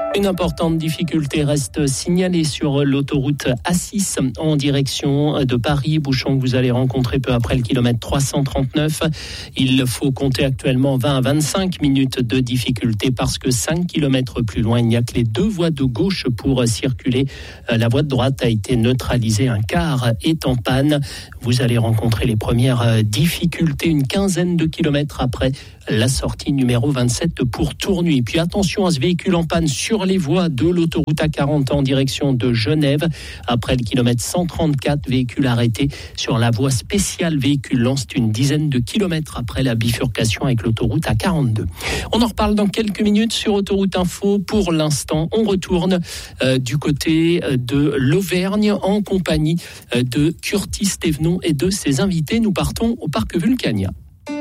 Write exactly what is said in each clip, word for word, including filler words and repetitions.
Une importante difficulté reste signalée sur l'autoroute A six en direction de Paris. Bouchon que vous allez rencontrer peu après le kilomètre trois cent trente-neuf. Il faut compter actuellement vingt à vingt-cinq minutes de difficulté parce que cinq kilomètres plus loin, il n'y a que les deux voies de gauche pour circuler. La voie de droite a été neutralisée. Un car est en panne. Vous allez rencontrer les premières difficultés une quinzaine de kilomètres après la sortie numéro vingt-sept pour Tournuy. Puis attention à ce véhicule en panne sur les voies de l'autoroute A quarante en direction de Genève. Après le kilomètre cent trente-quatre, véhicule arrêté sur la voie spéciale véhicule lent. C'est une dizaine de kilomètres après la bifurcation avec l'autoroute A quarante-deux. On en reparle dans quelques minutes sur Autoroute Info. Pour l'instant, on retourne euh, du côté de l'Auvergne en compagnie euh, de Curtis Thévenon et de ses invités. Nous partons au parc Vulcania.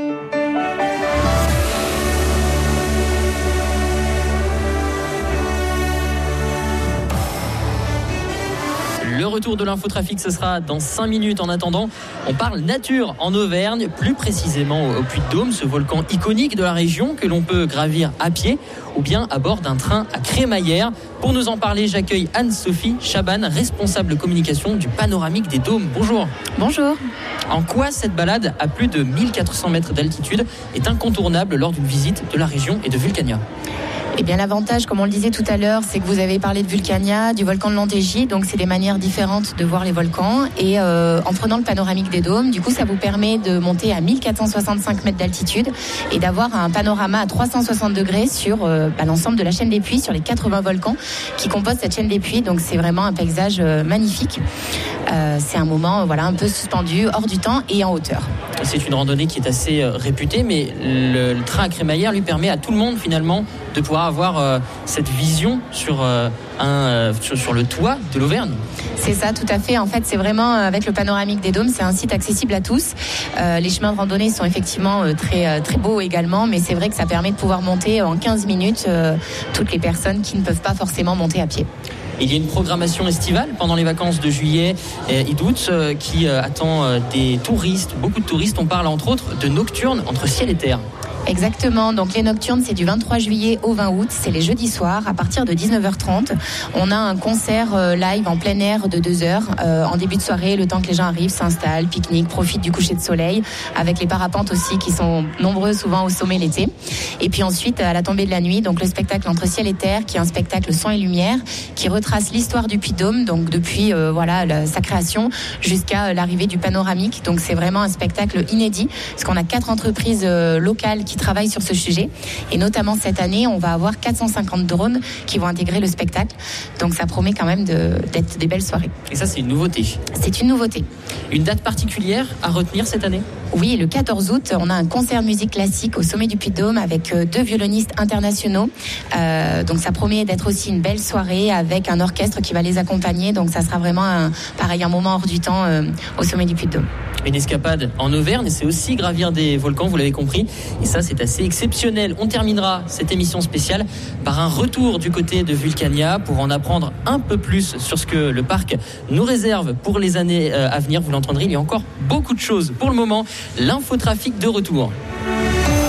Le retour de l'infotrafic, ce sera dans cinq minutes. En attendant, on parle nature en Auvergne, plus précisément au Puy-de-Dôme, ce volcan iconique de la région que l'on peut gravir à pied ou bien à bord d'un train à Crémaillère. Pour nous en parler, j'accueille Anne-Sophie Chaban, responsable communication du Panoramique des Dômes. Bonjour. Bonjour. En quoi cette balade à plus de mille quatre cents mètres d'altitude est incontournable lors d'une visite de la région et de Vulcania ? Eh bien, l'avantage, comme on le disait tout à l'heure, c'est que vous avez parlé de Vulcania, du volcan de l'Antégie, donc c'est des manières différentes de voir les volcans. Et euh, en prenant le panoramique des dômes, du coup, ça vous permet de monter à mille quatre cent soixante-cinq mètres d'altitude et d'avoir un panorama à trois cent soixante degrés sur euh, bah, l'ensemble de la chaîne des Puys, sur les quatre-vingts volcans qui composent cette chaîne des Puys. Donc, c'est vraiment un paysage euh, magnifique. Euh, c'est un moment, voilà, un peu suspendu, hors du temps et en hauteur. C'est une randonnée qui est assez euh, réputée, mais le, le train à Crémaillère lui permet à tout le monde, finalement, de pouvoir avoir euh, cette vision sur, euh, un, euh, sur, sur le toit de l'Auvergne. C'est ça, tout à fait. En fait, c'est vraiment, avec le panoramique des dômes, c'est un site accessible à tous. Euh, les chemins de randonnée sont effectivement euh, très, euh, très beaux également, mais c'est vrai que ça permet de pouvoir monter en quinze minutes euh, toutes les personnes qui ne peuvent pas forcément monter à pied. Il y a une programmation estivale pendant les vacances de juillet et d'août euh, qui euh, attend euh, des touristes, beaucoup de touristes. On parle entre autres de nocturnes entre ciel et terre. Exactement, donc les nocturnes c'est du vingt-trois juillet au vingt août, c'est les jeudis soirs à partir de dix-neuf heures trente. On a un concert euh, live en plein air de deux heures euh, en début de soirée, le temps que les gens arrivent, s'installent, pique-nique, profitent du coucher de soleil, avec les parapentes aussi qui sont nombreux souvent au sommet l'été. Et puis ensuite à la tombée de la nuit, donc le spectacle Entre ciel et terre qui est un spectacle son et lumière qui retrace l'histoire du Puy-de-Dôme, donc depuis euh, voilà la, sa création jusqu'à l'arrivée du panoramique. Donc c'est vraiment un spectacle inédit parce qu'on a quatre entreprises euh, locales qui travaillent sur ce sujet et notamment cette année on va avoir quatre cent cinquante drones qui vont intégrer le spectacle, donc ça promet quand même de, d'être des belles soirées. Et ça c'est une nouveauté. C'est une nouveauté. Une date particulière à retenir cette année ? Oui, le quatorze août, on a un concert de musique classique au sommet du Puy-de-Dôme avec deux violonistes internationaux. Euh, donc ça promet d'être aussi une belle soirée avec un orchestre qui va les accompagner. Donc ça sera vraiment un, pareil, un moment hors du temps euh, au sommet du Puy-de-Dôme. Une escapade en Auvergne, c'est aussi gravir des volcans, vous l'avez compris. Et ça, c'est assez exceptionnel. On terminera cette émission spéciale par un retour du côté de Vulcania pour en apprendre un peu plus sur ce que le parc nous réserve pour les années à venir. Vous l'entendrez, il y a encore beaucoup de choses. Pour le moment, l'infotrafic de retour.